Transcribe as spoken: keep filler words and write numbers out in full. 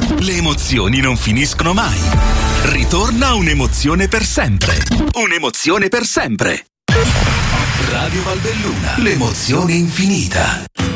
Le emozioni non finiscono mai. Ritorna un'emozione per sempre. Un'emozione per sempre. Radio Valbelluna, l'emozione infinita.